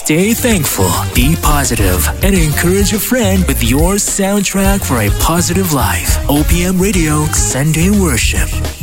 Stay thankful, be positive, and encourage a friend with your soundtrack for a positive life. OPM Radio, Sunday Worship.